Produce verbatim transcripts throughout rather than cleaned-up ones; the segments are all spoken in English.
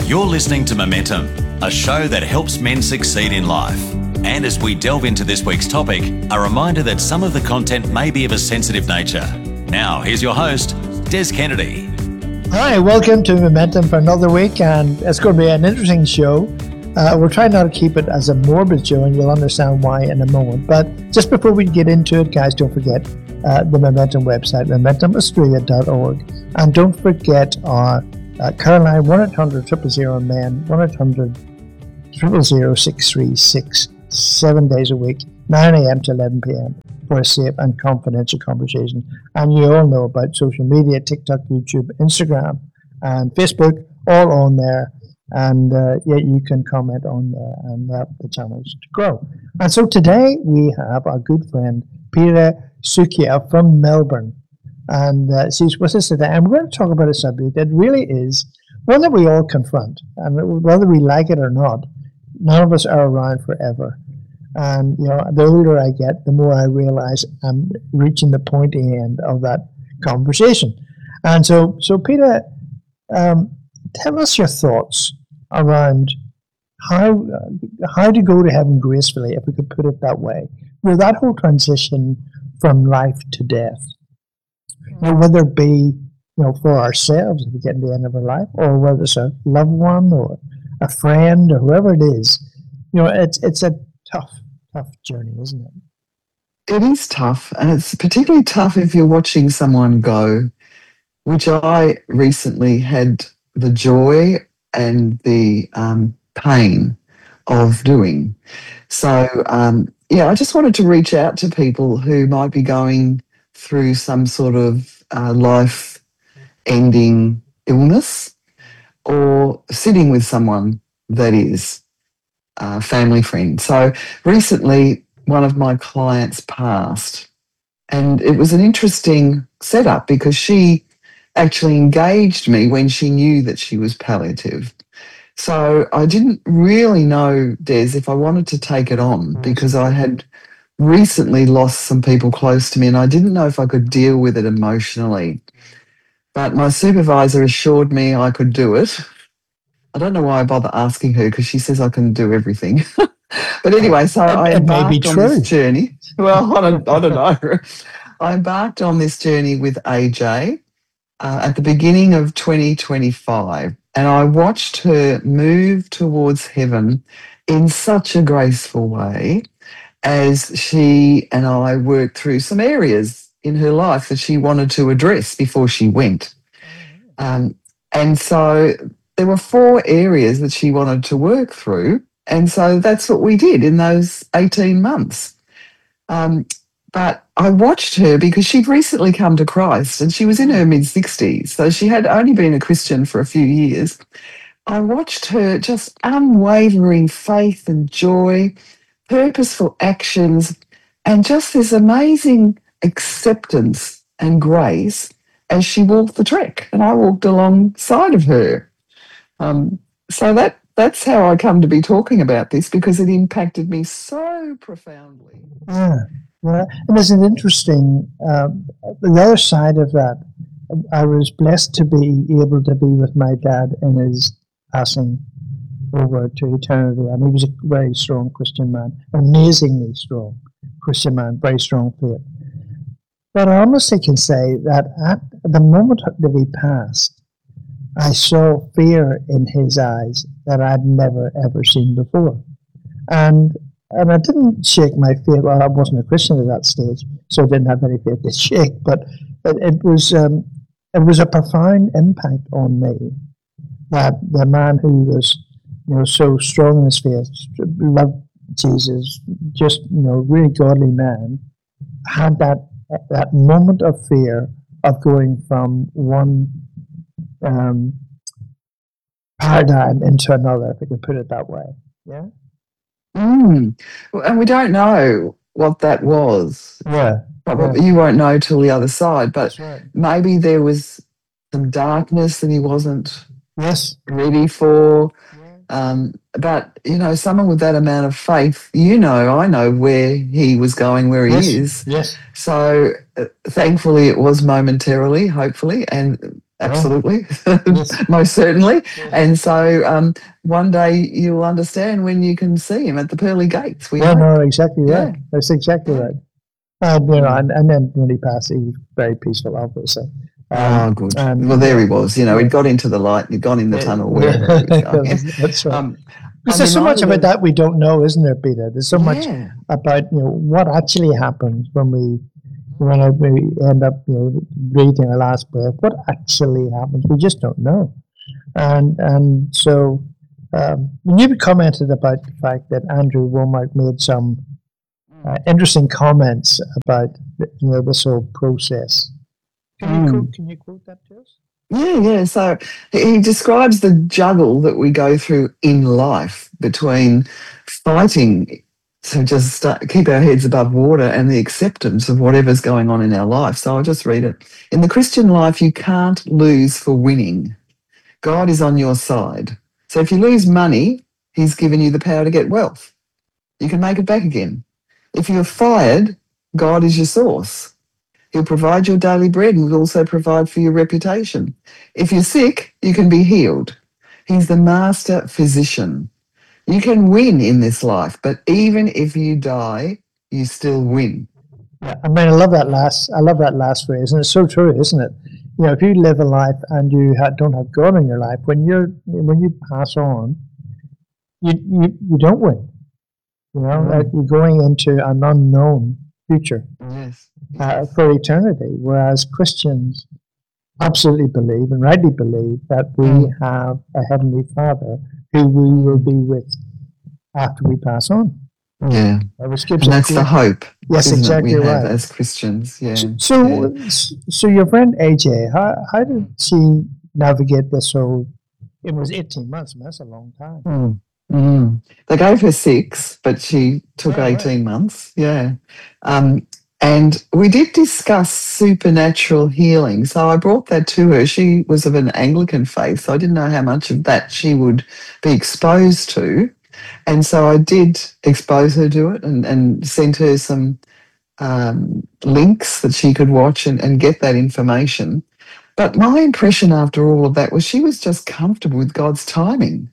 You're listening to Momentum, a show that helps men succeed in life. And as we delve into this week's topic, a reminder that some of the content may be of a sensitive nature. Now, here's your host, Des Kennedy. Hi, welcome to Momentum for another week, and it's going to be an interesting show. Uh, we're trying not to keep it as a morbid show, and you'll understand why in a moment. But just before we get into it, guys, don't forget uh, the Momentum website, momentum australia dot org. And don't forget our uh, Caroline, one eight hundred zero zero men, one eight hundred zero zero six three six, seven days a week, nine a.m. to eleven p.m. for a safe and confidential conversation. And you all know about social media, TikTok, YouTube, Instagram, and Facebook, all on there. And uh, yeah, you can comment on there and help the channels to grow. And so today we have our good friend Peter Sukia from Melbourne. And uh, she's with us today. And we're going to talk about a subject that really is one that we all confront. And whether we like it or not, none of us are around forever. And, you know, the older I get, the more I realize I'm reaching the pointy end of that conversation. And so, so Peter, um, tell us your thoughts around how uh, how to go to heaven gracefully, if we could put it that way. You know, that whole transition from life to death. You know, whether it be, you know, for ourselves if we get to the end of our life, or whether it's a loved one or a friend or whoever it is. You know, it's it's a tough, tough journey, isn't it? It is tough, and it's particularly tough if you're watching someone go, which I recently had the joy and the um, pain of doing. So, um, yeah, I just wanted to reach out to people who might be going through some sort of uh, life-ending illness, or sitting with someone that is a family friend. So recently, one of my clients passed, and it was an interesting setup because she actually engaged me when she knew that she was palliative. So I didn't really know, Des, if I wanted to take it on, because I had recently lost some people close to me and I didn't know if I could deal with it emotionally. But my supervisor assured me I could do it. I don't know why I bother asking her, because she says I can do everything. But anyway, so I embarked on this journey. Well, I don't, I don't know. I embarked on this journey with A J uh, at the beginning of twenty twenty-five, and I watched her move towards heaven in such a graceful way as she and I worked through some areas in her life that she wanted to address before she went. Um, and so there were four areas that she wanted to work through, and so that's what we did in those eighteen months. Um, but I watched her because she'd recently come to Christ and she was in her mid-sixties, so she had only been a Christian for a few years. I watched her just unwavering faith and joy, purposeful actions, and just this amazing acceptance and grace as she walked the trek, and I walked alongside of her. Um, so that that's how I come to be talking about this, because it impacted me so profoundly. Yeah, yeah. And there's an interesting, um, the other side of that. I was blessed to be able to be with my dad in his passing over to eternity, and he was a very strong Christian man, amazingly strong Christian man, very strong faith. But I honestly can say that at the moment that he passed, I saw fear in his eyes that I'd never, ever seen before. And and I didn't shake my faith. Well, I wasn't a Christian at that stage, so I didn't have any faith to shake. But it, it was um, it was a profound impact on me that the man who was, you know, so strong in his faith, loved Jesus, just, you know, really godly man, had that that moment of fear of going from one um, paradigm into another, if we can put it that way. Yeah. Mm. And we don't know what that was. Yeah. Probably, yeah. You won't know till the other side, but right. Maybe there was some darkness that he wasn't yes. ready for. Um, but, you know, someone with that amount of faith, you know, I know where he was going, where he yes. is. Yes. So uh, thankfully it was momentarily, hopefully, and Absolutely. Yes. Most certainly. And so um, one day you'll understand when you can see him at the pearly gates. We Yeah, hope. no, exactly right. Yeah. That's exactly Yeah. right. And you know, Mm. and, and then when he passed, he was very peaceful, obviously. Um, Oh, good. and Well, there yeah, he was. You know, yeah, he'd got into the light, he'd gone in the yeah, tunnel, wherever he was yeah. going. That's right. Um, Because I'm there's so much reminded about of, that we don't know, isn't there, Peter? There's so much yeah, about you know what actually happens when we when I- we end up you know breathing our last breath. What actually happens? We just don't know. And and so um, when you commented about the fact that Andrew Womack made some uh, interesting comments about the, you know this whole process. Can you Mm. quote, can you quote that to us? Yeah, yeah. So he describes the juggle that we go through in life between fighting to just start, keep our heads above water and the acceptance of whatever's going on in our life. So I'll just read it. In the Christian life, you can't lose for winning. God is on your side. So if you lose money, he's given you the power to get wealth. You can make it back again. If you're fired, God is your source. He'll provide your daily bread and will also provide for your reputation. If you're sick, you can be healed. He's the master physician. You can win in this life, but even if you die, you still win. Yeah, I mean, I love that last. I love that last phrase, and it's so true, isn't it? You know, if you live a life and you ha- don't have God in your life, when you're when you pass on, you you, you don't win. You know, Mm. like you're going into an unknown future Yes. uh, Yes. for eternity. Whereas Christians absolutely believe and rightly believe that we Mm. have a heavenly Father who we will be with after we pass on. Yeah. Uh, which gives And us that's the great. hope, Yes, isn't it, we exactly have right. as Christians? Yeah. So, Yeah. so, so your friend A J, how how did she navigate this whole? It was eighteen months. Man, that's a long time. Mm. Mm. They gave her six, but she took Oh, right. eighteen months. Yeah. Um, and we did discuss supernatural healing. So I brought that to her. She was of an Anglican faith, so I didn't know how much of that she would be exposed to. And so I did expose her to it and, and sent her some um, links that she could watch and, and get that information. But my impression after all of that was she was just comfortable with God's timing.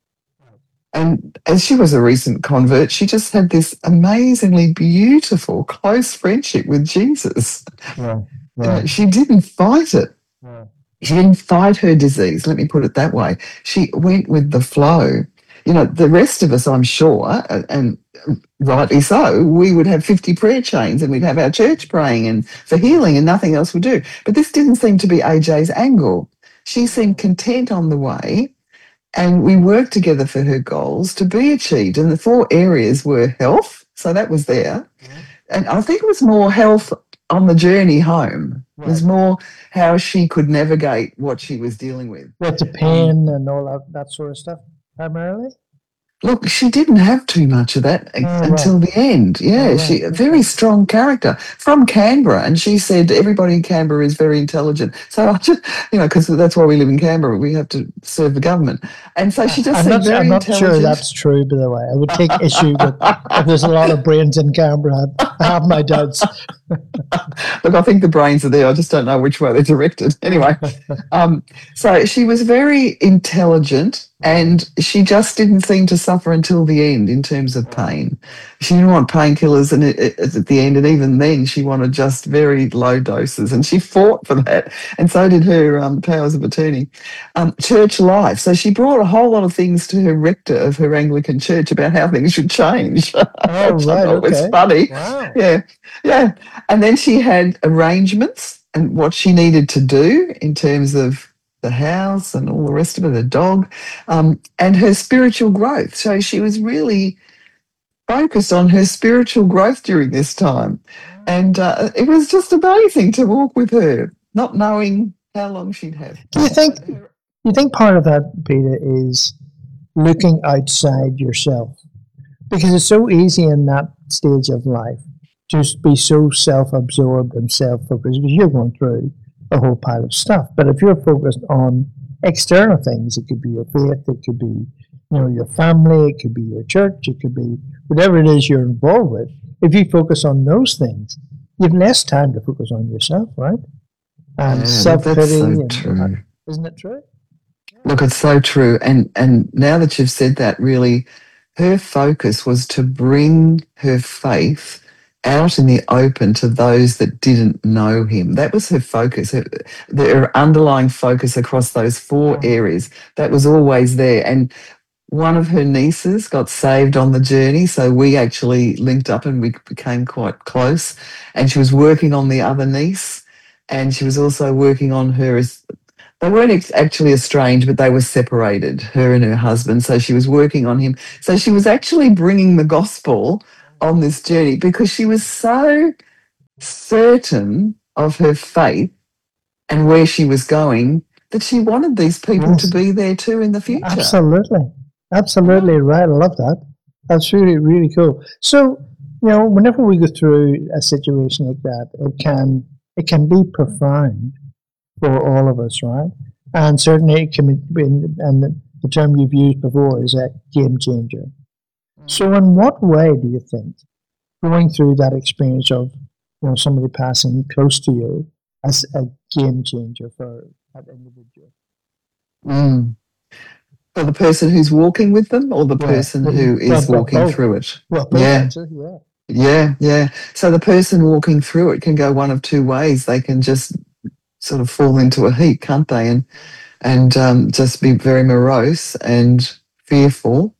And as she was a recent convert, she just had this amazingly beautiful, close friendship with Jesus. Yeah, You know, right. she didn't fight it. Yeah. She didn't fight her disease, let me put it that way. She went with the flow. You know, the rest of us, I'm sure, and rightly so, we would have fifty prayer chains and we'd have our church praying and for healing and nothing else would do. But this didn't seem to be A J's angle. She seemed content on the way and we worked together for her goals to be achieved. And the four areas were health, so that was there. And I think it was more health on the journey home. It was Right. more how she could navigate what she was dealing with. With the Um, pain and all that, that sort of stuff, primarily. Look, she didn't have too much of that Oh, right. until the end. Yeah, Oh, right. she a Okay. very strong character from Canberra, and she said everybody in Canberra is very intelligent. So I just, you know, because that's why we live in Canberra, we have to serve the government, and so she just I'm seemed not. I'm very not sure intelligent. that's true. By the way, I would take issue with if there's a lot of brains in Canberra. I have my doubts. Look, I think the brains are there. I just don't know which way they're directed. Anyway, um, so she was very intelligent and she just didn't seem to suffer until the end in terms of pain. She didn't want painkillers and it, it, at the end, and even then she wanted just very low doses and she fought for that. And so did her um, powers of attorney. Um, church life. So she brought a whole lot of things to her rector of her Anglican church about how things should change. Oh, Which I right. thought was Okay. funny. Wow. Yeah. Yeah. And then she had arrangements and what she needed to do in terms of the house and all the rest of it, the dog, um, and her spiritual growth. So she was really focused on her spiritual growth during this time. And uh, it was just amazing to walk with her, not knowing how long she'd have. Do you think? Do you think part of that, Peter, is looking outside yourself? Because it's so easy in that stage of life to be so self-absorbed and self-focused because you're going through a whole pile of stuff. But if you're focused on external things, it could be your faith, it could be you know your family, it could be your church, it could be whatever it is you're involved with. If you focus on those things, you have less time to focus on yourself, right? and Yeah, self that's pity. so And true. isn't it true? Look, it's so true. And and now that you've said that, really, her focus was to bring her faith out in the open to those that didn't know him. That was her focus. Her, her underlying focus across those four areas. That was always there. And one of her nieces got saved on the journey, so we actually linked up and we became quite close. And she was working on the other niece, and she was also working on her. They weren't ex- actually estranged, but they were separated, her and her husband. So she was working on him. So she was actually bringing the gospel on this journey because she was so certain of her faith and where she was going that she wanted these people Yes. to be there too in the future. Absolutely. Absolutely right. I love that. That's really, really cool. So, you know, whenever we go through a situation like that, it can it can be profound for all of us, right? And certainly it can be, and the, the term you've used before is a game changer. So in what way do you think going through that experience of, you know, somebody passing close to you as a game changer for that individual? Mm. For the person who's walking with them or the Yeah. person Well, who well, is well, walking both. through it? Well, both Yeah. actually, yeah. Yeah, yeah. So the person walking through it can go one of two ways. They can just sort of fall into a heap, can't they? And and um, just be very morose and fearful.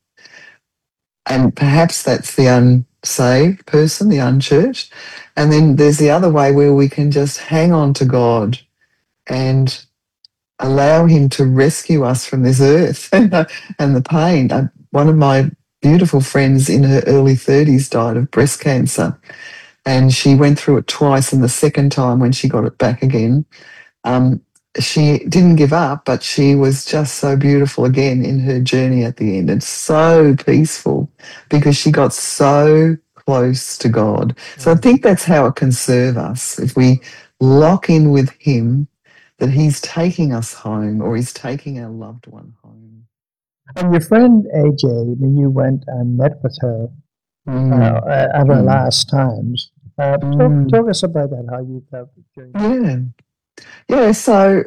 And perhaps that's the unsaved person, the unchurched. And then there's the other way where we can just hang on to God and allow him to rescue us from this earth and the, and the pain. Uh, one of my beautiful friends in her early thirties died of breast cancer. And she went through it twice, and the second time when she got it back again, um, she didn't give up, but she was just so beautiful again in her journey at the end and so peaceful because she got so close to God. So I think that's how it can serve us. If we lock in with him, that he's taking us home or he's taking our loved one home. And your friend A J, when you went and met with her Mm. uh, at her Mm. last times, uh, talk, Mm. talk us about that, how you felt during that. Yeah. Yeah, so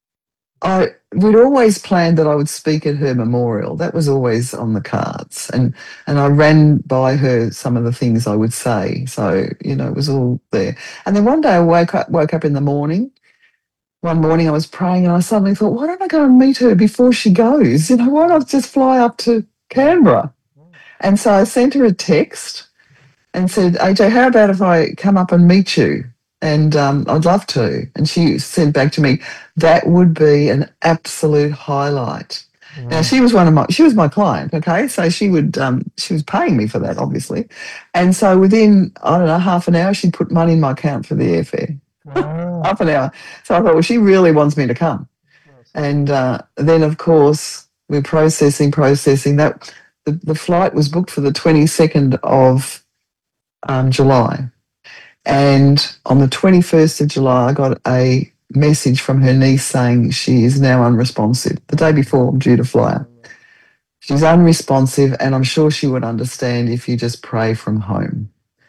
I we'd always planned that I would speak at her memorial. That was always on the cards. And and I ran by her some of the things I would say. So, you know, it was all there. And then one day I woke up woke up in the morning. One morning I was praying and I suddenly thought, why don't I go and meet her before she goes? You know, why not just fly up to Canberra? And so I sent her a text and said, A J, how about if I come up and meet you? And um, I'd love to. And she sent back to me, that would be an absolute highlight. Wow. Now she was one of my, she was my client, okay? So she would, um, she was paying me for that, obviously. And so within, I don't know, half an hour, she'd put money in my account for the airfare. Wow. Half an hour. So I thought, well, she really wants me to come. Yes. And uh, then, of course, we're processing, processing. That the, the flight was booked for the twenty-second of um, July. And on the twenty-first of July, I got a message from her niece saying she is now unresponsive. The day before, I'm due to fly her. She's unresponsive, and I'm sure she would understand if you just pray from home.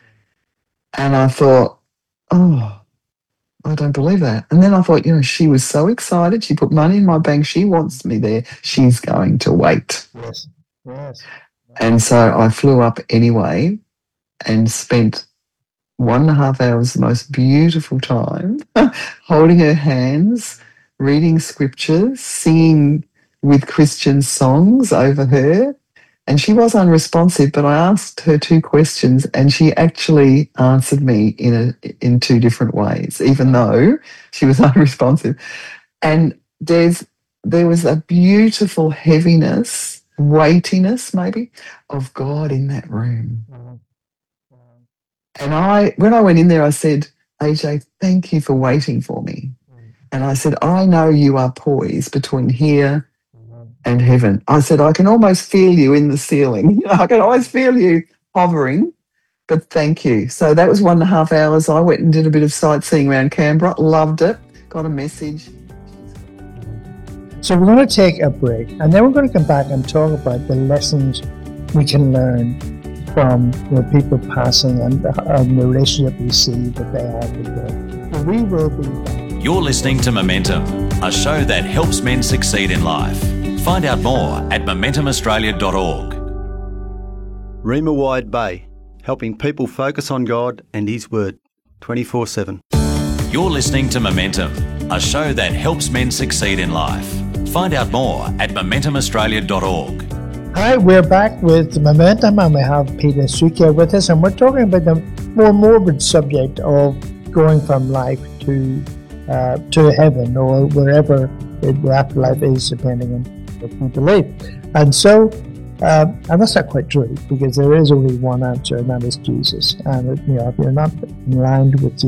And I thought, oh, I don't believe that. And then I thought, you know, she was so excited. She put money in my bank. She wants me there. She's going to wait. Yes. Yes. And so I flew up anyway and spent one and a half hours, the most beautiful time, holding her hands, reading scriptures, singing with Christian songs over her. And she was unresponsive, but I asked her two questions and she actually answered me in a, in two different ways, even though she was unresponsive. And there's there was a beautiful heaviness, weightiness maybe, of God in that room. And I when I went in there, I said, A J, thank you for waiting for me. And I said, I know you are poised between here and heaven. I said, I can almost feel you in the ceiling. I can always feel you hovering, but thank you. So that was one and a half hours. I went and did a bit of sightseeing around Canberra, loved it, got a message. So we're going to take a break, and then we're going to come back and talk about the lessons we can learn from the people passing and, and the relationship we see that they have with God. So we will be back. You're listening to Momentum, a show that helps men succeed in life. Find out more at momentum australia dot org. Rima Wide Bay, helping people focus on God and His Word, twenty-four seven. You're listening to Momentum, a show that helps men succeed in life. Find out more at momentum australia dot org. Hi, we're back with Momentum, and we have Peter Sukia with us, and we're talking about the more morbid subject of going from life to uh, to heaven, or wherever the afterlife is, depending on what you believe. And so, uh, and that's not quite true, because there is only one answer, and that is Jesus. And you know, if you're not in line with